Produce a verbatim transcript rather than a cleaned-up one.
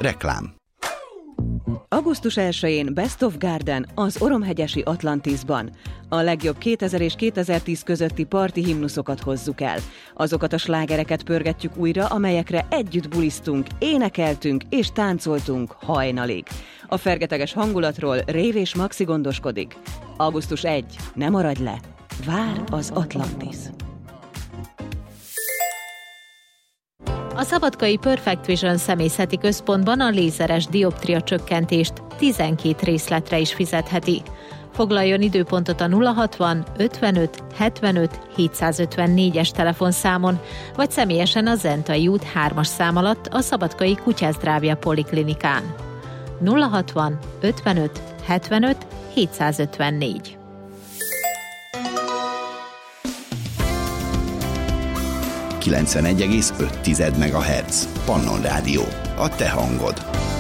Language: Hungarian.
Reklám. augusztus elsején Best of Garden az Oromhegyesi Atlantisban. A legjobb kétezer és kétezer-tíz közötti parti himnuszokat hozzuk el. Azokat a slágereket pörgetjük újra, amelyekre együtt bulisztunk, énekeltünk és táncoltunk hajnalig. A fergeteges hangulatról Rév és Maxi gondoskodik. augusztus elsején, ne maradj le! Vár az Atlantis! A szabadkai Perfect Vision személyzeti központban a lézeres dioptria csökkentést tizenkét részletre is fizetheti. Foglaljon időpontot a nulla hatvan ötvenöt hetvenöt hétszázötvennégyes telefonszámon, vagy személyesen a Zentai út hármas szám alatt a szabadkai Kutyázdrávja Poliklinikán. nulla hatvan ötvenöt hetvenöt hétszázötvennégy. kilencvenegy egész öt megahertz. Pannon Rádió. A te hangod.